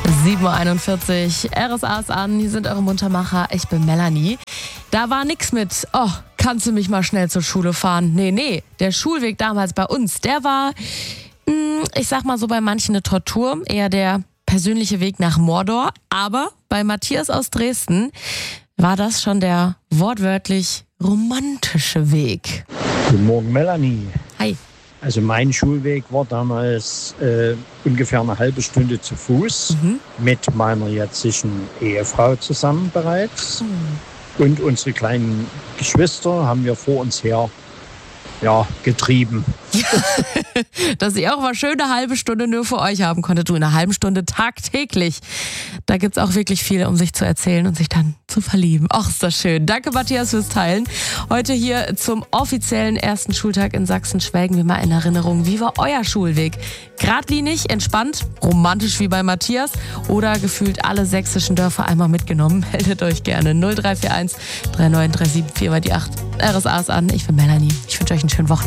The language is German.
7.41 Uhr, RSA ist an, hier sind eure Muntermacher, ich bin Melanie. Da war nix mit, oh, kannst du mich mal schnell zur Schule fahren? Nee, der Schulweg damals bei uns, der war, ich sag mal so bei manchen eine Tortur, eher der persönliche Weg nach Mordor. Aber bei Matthias aus Dresden war das schon der wortwörtlich romantische Weg. Guten Morgen, Melanie. Hi. Also mein Schulweg war damals ungefähr eine halbe Stunde zu Fuß mit meiner jetzigen Ehefrau zusammen bereits. Und unsere kleinen Geschwister haben wir vor uns her getrieben. Dass ich auch mal schön eine halbe Stunde nur für euch haben konnte. Du, in einer halben Stunde tagtäglich. Da gibt's auch wirklich viel, um sich zu erzählen und sich dann zu verlieben. Ach, ist das schön. Danke, Matthias, fürs Teilen. Heute hier zum offiziellen ersten Schultag in Sachsen schwelgen wir mal in Erinnerung. Wie war euer Schulweg? Geradlinig, entspannt, romantisch wie bei Matthias oder gefühlt alle sächsischen Dörfer einmal mitgenommen? Meldet euch gerne. 0341 3937 4 die 8. RSA ist an. Ich bin Melanie. Ich wünsche euch einen schönen Wochenende.